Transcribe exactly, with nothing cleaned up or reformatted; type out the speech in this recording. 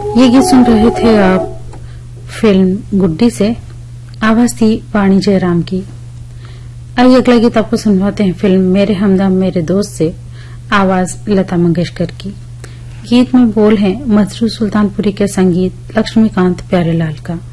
ये गीत सुन रहे थे आप फिल्म गुड्डी से। आवाज थी वाणी जयराम की। आइए अगला गीत आपको सुनवाते हैं फिल्म मेरे हमदम मेरे दोस्त से। आवाज लता मंगेशकर की। गीत में बोल हैं मसरूर सुल्तानपुरी के, संगीत लक्ष्मीकांत प्यारेलाल का।